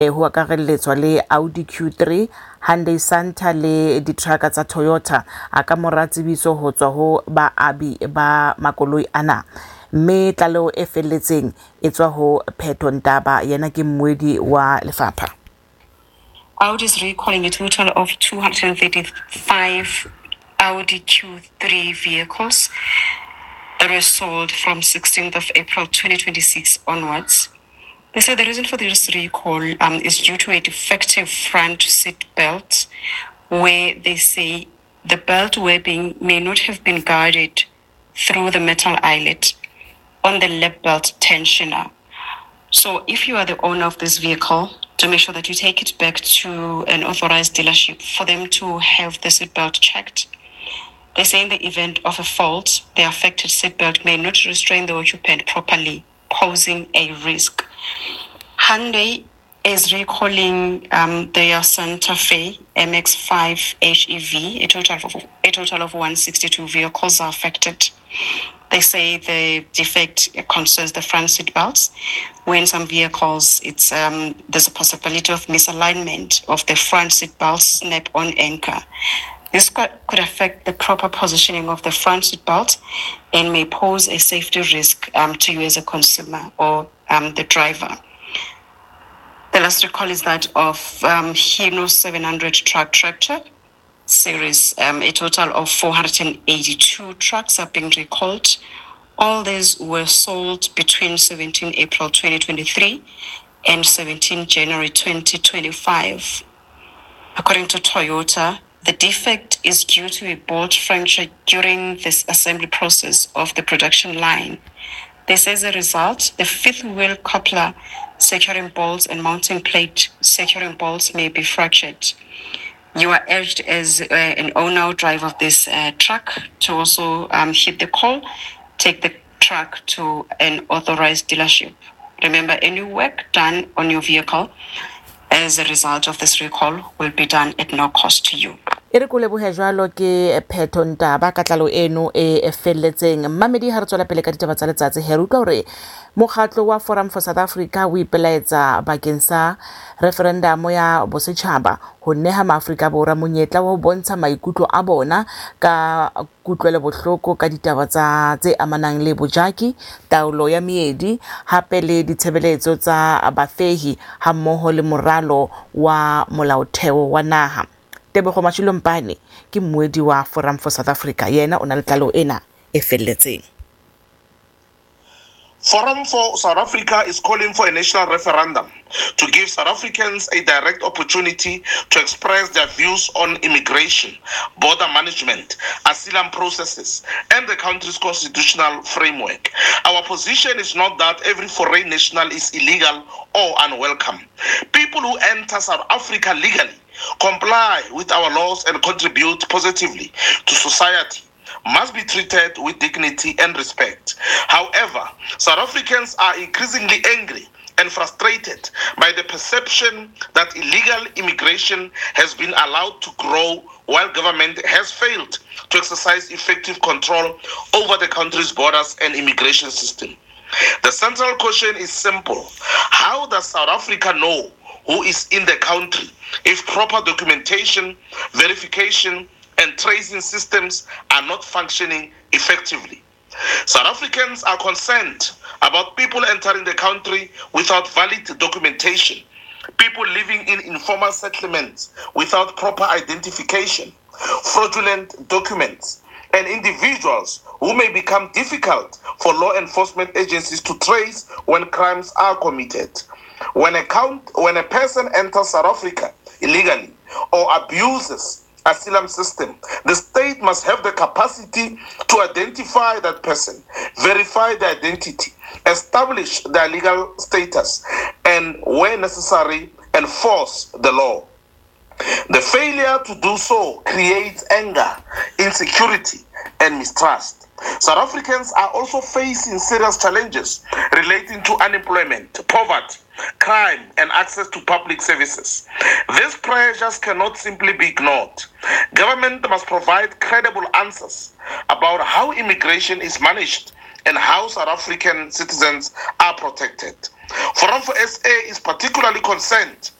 ho akarelletswa le Audi Q3, Hyundai Santa le ditruck tsa Toyota a ka mora tsebiso ho tswa ho baabi ba makoloi ana. Mme tlaleho e felletseng e tswa ho Pheto Ntaba, yena ke mmuedi wa lefapha. Audi is recalling a total of 235 Audi Q3 vehicles that were sold from 16th of April 2026 onwards. They said the reason for this recall is due to a defective front seat belt, where they say the belt webbing may not have been guarded through the metal eyelet on the lap belt tensioner. So if you are the owner of this vehicle, to make sure that you take it back to an authorized dealership for them to have the seatbelt checked. They say in the event of a fault, the affected seatbelt may not restrain the occupant properly, posing a risk. Hyundai is recalling their Santa Fe MX-5 HEV. A total of 162 vehicles are affected. They say the defect concerns the front seat belts. When some vehicles, there's a possibility of misalignment of the front seat belts snap-on anchor. This could affect the proper positioning of the front seat belt and may pose a safety risk to you as a consumer or the driver. The last recall is that of Hino 700 truck tractor series. A total of 482 trucks are being recalled. All these were sold between 17 April 2023 and 17 January 2025. According to Toyota, the defect is due to a bolt fracture during this assembly process of the production line. They say as a result, the fifth wheel coupler securing bolts and mounting plate securing bolts may be fractured. You are urged as an owner or driver of this truck to also hit the call, take the truck to an authorized dealership. Remember, any work done on your vehicle as a result of this recall will be done at no cost to you. Ere ko lebohe jwalo ke Pheto Ntaba ka tlalo eno e felletseng. Mmamedi ha re tswela pele ka ditaba tsa letsatsi he re utlwa hore mokgatlo wa Forum for South Africa o ipelaetsa bakeng sa referendum ya bosetjhaba ho neha maAfrika Borwa monyetla wa ho bontsha maikutlo a bona ka kutlwelo bohloko ka ditaba tse amanang le bojaki, taolo ya meedi, hape le ditshebeletso tsa bafehi ha mmoho le moralo wa molaotheo wa naha. Tebogo Mashilompane ke mmuedi wa Forum for South Africa, yena o na le tlalo ena e felletseng. Forum for South Africa is calling for a national referendum to give South Africans a direct opportunity to express their views on immigration, border management, asylum processes, and the country's constitutional framework. Our position is not that every foreign national is illegal or unwelcome. People who enter South Africa legally, comply with our laws, and contribute positively to society must be treated with dignity and respect. However, South Africans are increasingly angry and frustrated by the perception that illegal immigration has been allowed to grow while government has failed to exercise effective control over the country's borders and immigration system. The central question is simple. How does South Africa know who is in the country if proper documentation, verification, and tracing systems are not functioning effectively? South Africans are concerned about people entering the country without valid documentation, people living in informal settlements without proper identification, fraudulent documents, and individuals who may become difficult for law enforcement agencies to trace when crimes are committed. When a person enters South Africa illegally or abuses asylum system, the state must have the capacity to identify that person, verify the identity, establish their legal status, and where necessary, enforce the law. The failure to do so creates anger, insecurity, and mistrust. South Africans are also facing serious challenges relating to unemployment, poverty, crime, and access to public services. These pressures cannot simply be ignored. Government must provide credible answers about how immigration is managed and how South African citizens are protected. Forum for SA is particularly concerned